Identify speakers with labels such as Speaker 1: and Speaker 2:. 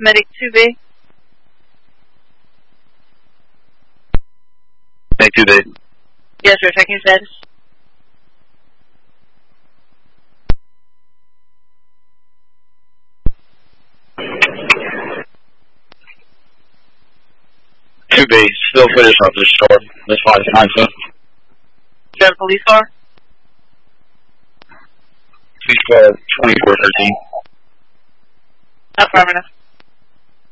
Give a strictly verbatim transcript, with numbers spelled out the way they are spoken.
Speaker 1: Medic two B.
Speaker 2: Medic two B.
Speaker 1: Yes, sir. Checking status.
Speaker 2: two B, still finished up this short. This five nine seven.
Speaker 1: Is that a police car?
Speaker 2: Police car twenty-four thirteen.
Speaker 1: Affirmative.